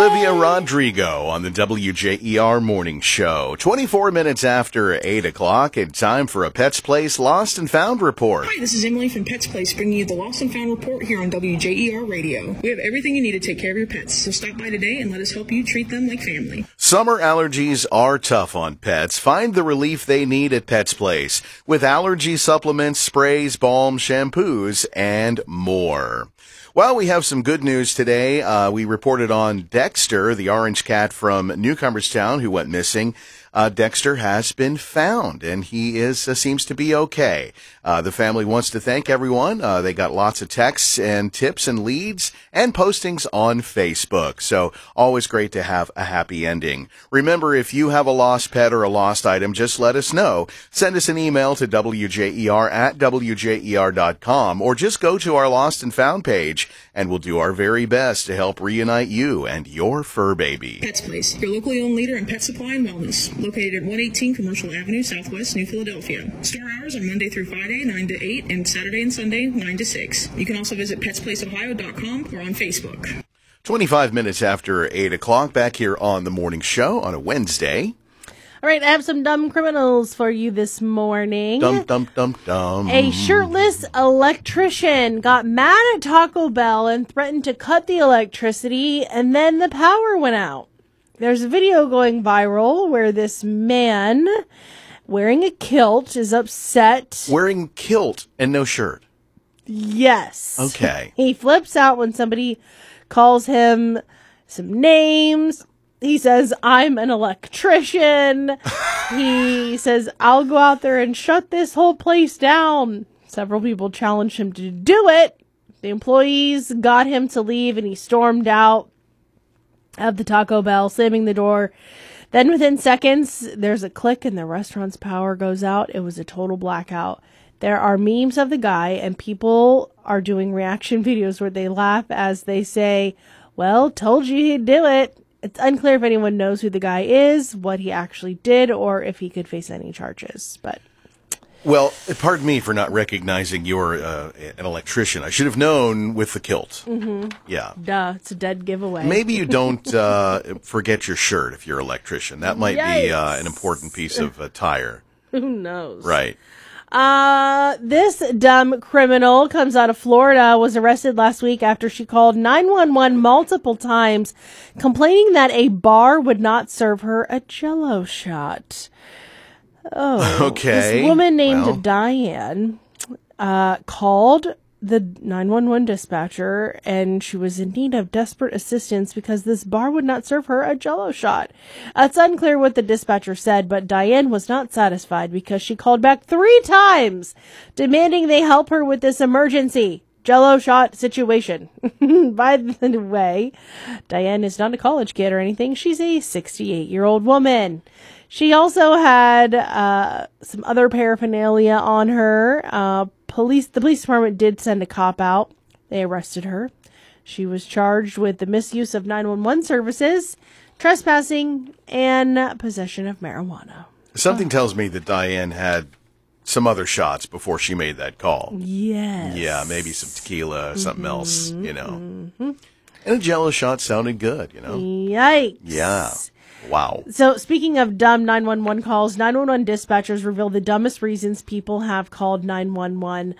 Olivia Rodrigo on the WJER Morning Show. 24 minutes after 8 o'clock, and time for a Pets Place Lost and Found report. Hi, this is Emily from Pets Place, bringing you the Lost and Found report here on WJER Radio. We have everything you need to take care of your pets, so stop by today and let us help you treat them like family. Summer allergies are tough on pets. Find the relief they need at Pets Place with allergy supplements, sprays, balms, shampoos, and more. Well, we have some good news today. We reported on Dexter, the orange cat from Newcomerstown who went missing. Dexter has been found, and he seems to be okay. The family wants to thank everyone. They got lots of texts and tips and leads and postings on Facebook. So always great to have a happy ending. Remember, if you have a lost pet or a lost item, just let us know. Send us an email to WJER@WJER.com, or just go to our Lost and Found page, and we'll do our very best to help reunite you and your fur baby. Pets Place, your locally owned leader in pet supply and wellness. Located at 118 Commercial Avenue, Southwest, New Philadelphia. Store hours are Monday through Friday, 9 to 8, and Saturday and Sunday, 9 to 6. You can also visit PetsPlaceOhio.com or on Facebook. 25 minutes after 8 o'clock, back here on the morning show on a Wednesday. All right, I have some dumb criminals for you this morning. Dum, dum, dum, dum. A shirtless electrician got mad at Taco Bell and threatened to cut the electricity, and then the power went out. There's a video going viral where this man wearing a kilt is upset. Wearing kilt and no shirt. Yes. Okay. He flips out when somebody calls him some names. He says, "I'm an electrician." He says, "I'll go out there and shut this whole place down." Several people challenged him to do it. The employees got him to leave, and he stormed out of the Taco Bell, slamming the door. Then within seconds, there's a click and the restaurant's power goes out. It was a total blackout. There are memes of the guy, and people are doing reaction videos where they laugh as they say, "Well, told you he'd do it." It's unclear if anyone knows who the guy is, what he actually did, or if he could face any charges. But well, pardon me for not recognizing you're an electrician. I should have known with the kilt. Mm-hmm. Yeah. Duh, it's a dead giveaway. Maybe you don't forget your shirt if you're an electrician. That might be an important piece of attire. Who knows? Right. This dumb criminal comes out of Florida, was arrested last week after she called 911 multiple times, complaining that a bar would not serve her a Jell-O shot. Oh, okay. This woman named Diane called the 911 dispatcher, and she was in need of desperate assistance because this bar would not serve her a Jell-O shot. It's unclear what the dispatcher said, but Diane was not satisfied because she called back 3 times, demanding they help her with this emergency Jell-O shot situation. By the way, Diane is not a college kid or anything. She's a 68-year-old woman. She also had some other paraphernalia on her. The police department did send a cop out. They arrested her. She was charged with the misuse of 911 services, trespassing, and possession of marijuana. Something tells me that Diane had some other shots before she made that call. Yes. Yeah, maybe some tequila, something else, you know. Mm-hmm. And a Jell-O shot sounded good, you know. Yikes. Yeah. Wow. So speaking of dumb 911 calls, 911 dispatchers reveal the dumbest reasons people have called 911.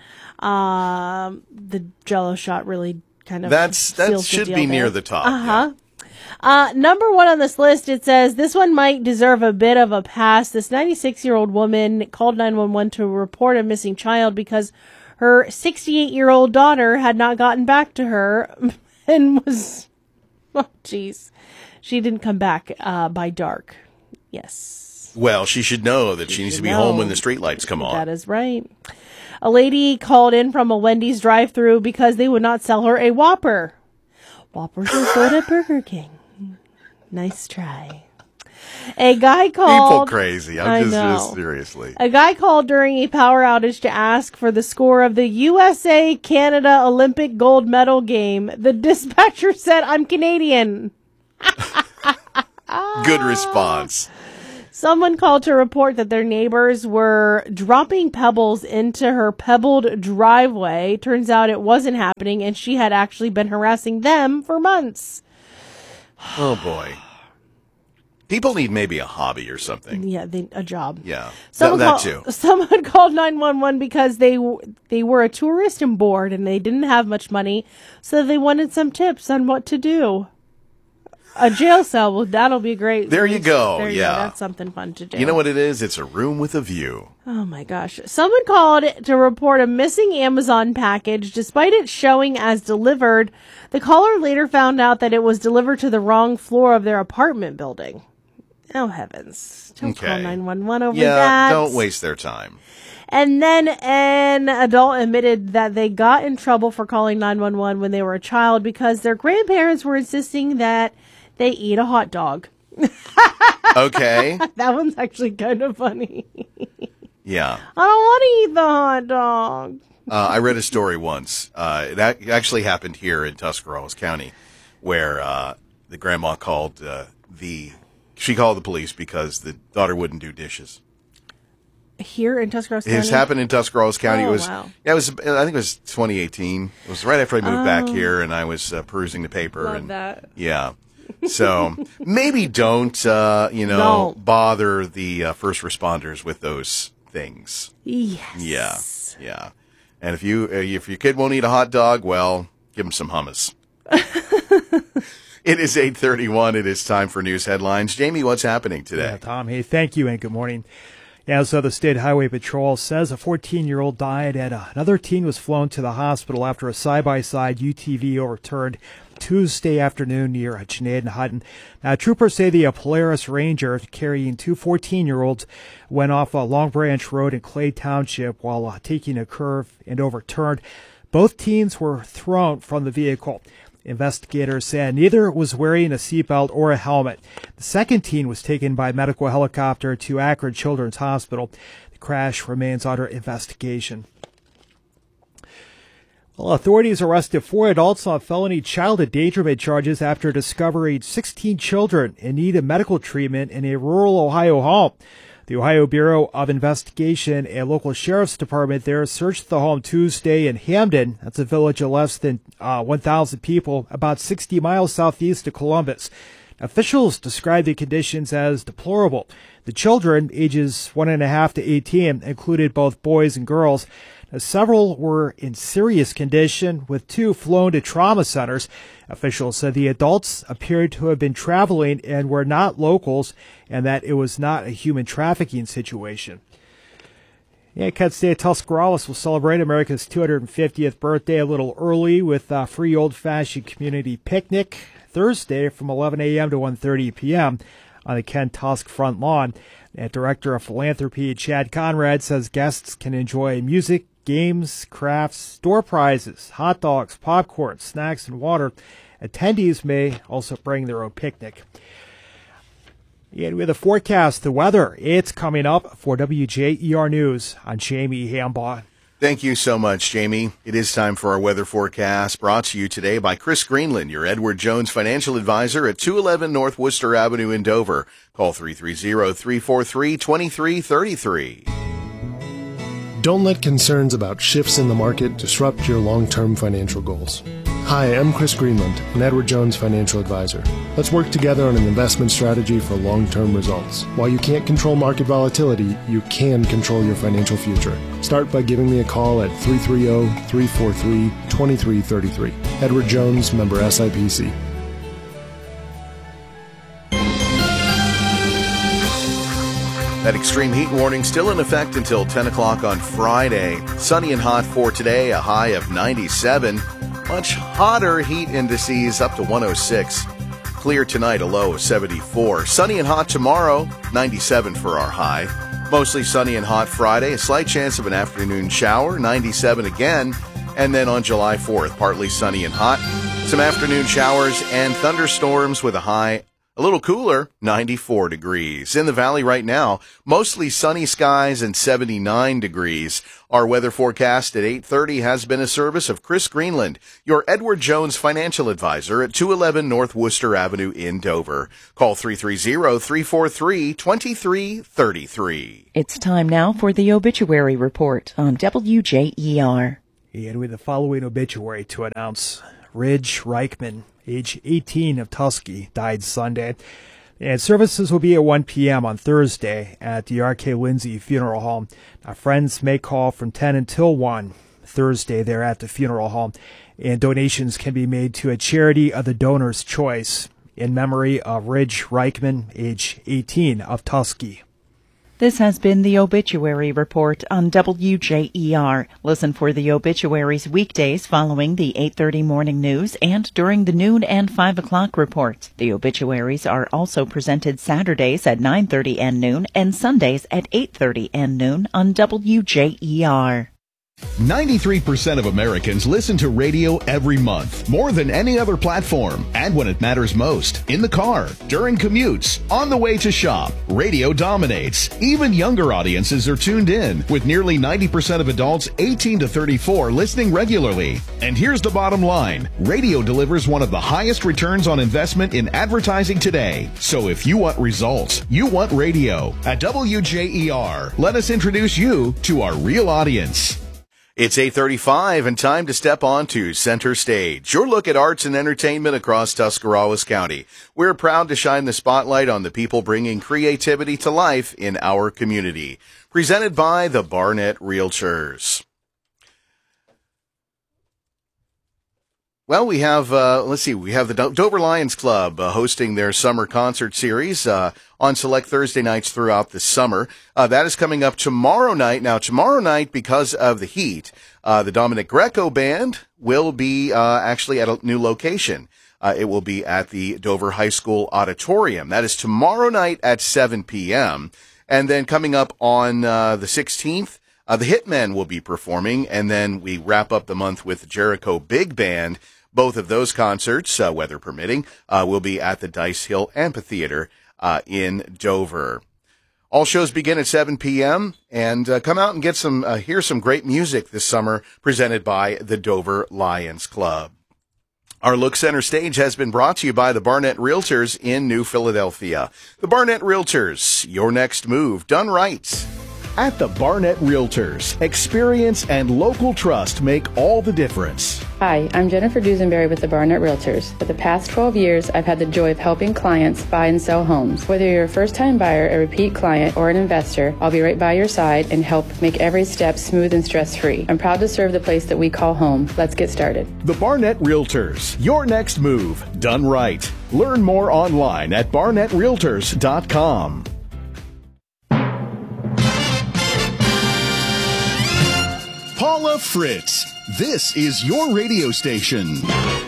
The Jell-O shot really kind of that should be near the top. Uh-huh. Yeah. Number 1 on this list, it says, this one might deserve a bit of a pass. This 96-year-old woman called 911 to report a missing child because her 68-year-old daughter had not gotten back to her and was, oh, geez. She didn't come back by dark. Yes. Well, she should know that she needs to be home when the streetlights come on. That is right. A lady called in from a Wendy's drive-thru because they would not sell her a Whopper. Whoppers are good at Burger King. Nice try. A guy called... People crazy. I'm just seriously. A guy called during a power outage to ask for the score of the USA-Canada Olympic gold medal game. The dispatcher said, "I'm Canadian." Good response. Someone called to report that their neighbors were dropping pebbles into her pebbled driveway. Turns out it wasn't happening, and she had actually been harassing them for months. Oh, boy. People need maybe a hobby or something. Yeah, a job. Yeah, Someone too. Someone called 911 because they were a tourist and bored and they didn't have much money, so they wanted some tips on what to do. A jail cell, well, that'll be great. There you go. There you yeah. go. That's something fun to do. You know what it is? It's a room with a view. Oh my gosh. Someone called to report a missing Amazon package. Despite it showing as delivered, the caller later found out that it was delivered to the wrong floor of their apartment building. Oh heavens. Don't call 911 over that. Yeah, don't waste their time. And then an adult admitted that they got in trouble for calling 911 when they were a child because their grandparents were insisting that they eat a hot dog. Okay. That one's actually kind of funny. Yeah. I don't want to eat the hot dog. I read a story once. It actually happened here in Tuscarawas County, where the grandma called she called the police because the daughter wouldn't do dishes. Here in Tuscarawas County? It's happened in Tuscarawas County. Oh, It was, wow. I think it was 2018. It was right after I moved back here, and I was perusing the paper. Love that. Yeah. So maybe don't, Don't. bother the first responders with those things. Yes. Yeah. And if your kid won't eat a hot dog, well, give him some hummus. It is 8:31. It is time for news headlines. Jamie, what's happening today? Yeah, Tom, hey, thank you and good morning. Yeah, so the State Highway Patrol says a 14-year-old died and another teen was flown to the hospital after a side-by-side UTV overturned Tuesday afternoon near Junaid and Hutton. Now, troopers say the Polaris Ranger carrying two 14-year-olds went off a Long Branch Road in Clay Township while taking a curve and overturned. Both teens were thrown from the vehicle. Investigators said neither was wearing a seatbelt or a helmet. The second teen was taken by medical helicopter to Akron Children's Hospital. The crash remains under investigation. Well, authorities arrested 4 adults on felony child endangerment charges after discovering 16 children in need of medical treatment in a rural Ohio home. The Ohio Bureau of Investigation and local sheriff's department there searched the home Tuesday in Hamden. That's a village of less than 1,000 people, about 60 miles southeast of Columbus. Officials described the conditions as deplorable. The children, ages 1.5 to 18, included both boys and girls. Several were in serious condition, with 2 flown to trauma centers. Officials said the adults appeared to have been traveling and were not locals, and that it was not a human trafficking situation. Yeah, Kent State Tuscarawas will celebrate America's 250th birthday a little early with a free old-fashioned community picnic Thursday from 11 a.m. to 1:30 p.m. on the Kent Tusk front lawn. And Director of Philanthropy Chad Conrad says guests can enjoy music, games, crafts, door prizes, hot dogs, popcorn, snacks, and water. Attendees may also bring their own picnic. And with a forecast, the weather, it's coming up for WJER News. I'm Jamie Hambaugh. Thank you so much, Jamie. It is time for our weather forecast, brought to you today by Chris Greenland, your Edward Jones financial advisor at 211 North Worcester Avenue in Dover. Call 330-343-2333. Don't let concerns about shifts in the market disrupt your long-term financial goals. Hi, I'm Chris Greenland, an Edward Jones financial advisor. Let's work together on an investment strategy for long-term results. While you can't control market volatility, you can control your financial future. Start by giving me a call at 330-343-2333. Edward Jones, member SIPC. That extreme heat warning still in effect until 10 o'clock on Friday. Sunny and hot for today, a high of 97. Much hotter heat indices up to 106. Clear tonight, a low of 74. Sunny and hot tomorrow, 97 for our high. Mostly sunny and hot Friday, a slight chance of an afternoon shower, 97 again. And then on July 4th, partly sunny and hot. Some afternoon showers and thunderstorms with a high a little cooler, 94 degrees. In the valley right now, mostly sunny skies and 79 degrees. Our weather forecast at 8:30 has been a service of Chris Greenland, your Edward Jones financial advisor at 211 North Worcester Avenue in Dover. Call 330-343-2333. It's time now for the obituary report on WJER. And with the following obituary to announce. Ridge Reichman, age 18, of Tusky, died Sunday. And services will be at 1 p.m. on Thursday at the R.K. Lindsay Funeral Home. Now, friends may call from 10 until 1 Thursday there at the funeral home. And donations can be made to a charity of the donor's choice in memory of Ridge Reichman, age 18, of Tusky. This has been the Obituary Report on WJER. Listen for the obituaries weekdays following the 8:30 morning news and during the noon and 5 o'clock reports. The obituaries are also presented Saturdays at 9:30 and noon and Sundays at 8:30 and noon on WJER. 93% of Americans listen to radio every month, more than any other platform. And when it matters most, in the car, during commutes, on the way to shop, radio dominates. Even younger audiences are tuned in, with nearly 90% of adults 18 to 34 listening regularly. And here's the bottom line. Radio delivers one of the highest returns on investment in advertising today. So if you want results, you want radio. At WJER, let us introduce you to our real audience. It's 8:35 and time to step on to Center Stage, your look at arts and entertainment across Tuscarawas County. We're proud to shine the spotlight on the people bringing creativity to life in our community. Presented by the Barnett Realtors. Well, we have, we have the Dover Lions Club hosting their summer concert series on select Thursday nights throughout the summer. That is coming up tomorrow night. Now, tomorrow night, because of the heat, the Dominic Greco Band will be actually at a new location. It will be at the Dover High School Auditorium. That is tomorrow night at 7 p.m. And then coming up on the 16th, the Hitmen will be performing, and then we wrap up the month with the Jericho Big Band. Both of those concerts, weather permitting, will be at the Dice Hill Amphitheater in Dover. All shows begin at 7 p.m. and come out and get hear some great music this summer presented by the Dover Lions Club. Our Look Center Stage has been brought to you by the Barnett Realtors in New Philadelphia. The Barnett Realtors, your next move done right. At the Barnett Realtors, experience and local trust make all the difference. Hi, I'm Jennifer Dusenberry with the Barnett Realtors. For the past 12 years, I've had the joy of helping clients buy and sell homes. Whether you're a first-time buyer, a repeat client, or an investor, I'll be right by your side and help make every step smooth and stress-free. I'm proud to serve the place that we call home. Let's get started. The Barnett Realtors, your next move done right. Learn more online at barnettrealtors.com. Paula Fritz, this is your radio station.